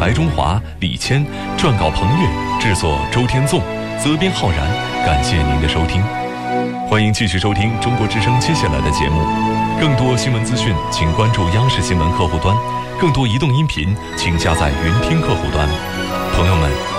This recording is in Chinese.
白中华、李谦，撰稿彭越，制作周天纵，责编浩然。感谢您的收听，欢迎继续收听中国之声接下来的节目。更多新闻资讯，请关注央视新闻客户端；更多移动音频，请加载云听客户端。朋友们。